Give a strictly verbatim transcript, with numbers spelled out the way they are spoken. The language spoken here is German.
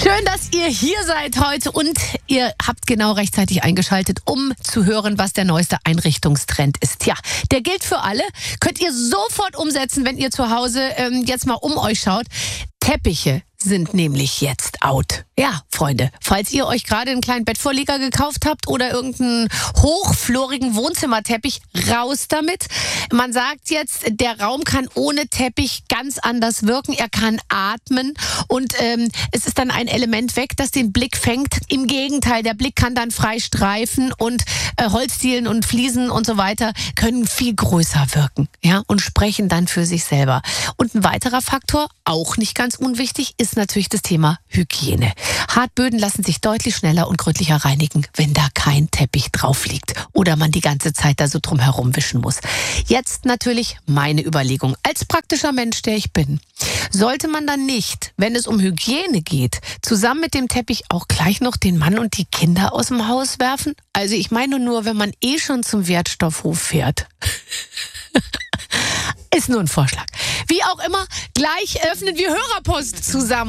Schön, dass ihr hier seid heute und ihr habt genau rechtzeitig eingeschaltet, um zu hören, was der neueste Einrichtungstrend ist. Ja, der gilt für alle. Könnt ihr sofort umsetzen, wenn ihr zu Hause ähm, jetzt mal um euch schaut. Teppiche sind nämlich jetzt out. Ja, Freunde, falls ihr euch gerade einen kleinen Bettvorleger gekauft habt oder irgendeinen hochflorigen Wohnzimmerteppich, raus damit. Man sagt jetzt, der Raum kann ohne Teppich ganz anders wirken. Er kann atmen und ähm, es ist dann ein Element weg, das den Blick fängt. Im Gegenteil, der Blick kann dann frei streifen und äh, Holzdielen und Fliesen und so weiter können viel größer wirken, ja, und sprechen dann für sich selber. Und ein weiterer Faktor, auch nicht ganz unwichtig, ist natürlich das Thema Hygiene. Hartböden lassen sich deutlich schneller und gründlicher reinigen, wenn da kein Teppich drauf liegt oder man die ganze Zeit da so drum herum wischen muss. Jetzt natürlich meine Überlegung. Als praktischer Mensch, der ich bin, sollte man dann nicht, wenn es um Hygiene geht, zusammen mit dem Teppich auch gleich noch den Mann und die Kinder aus dem Haus werfen? Also ich meine nur, wenn man eh schon zum Wertstoffhof fährt. Ist nur ein Vorschlag. Wie auch immer, gleich öffnen wir Hörerpost zusammen.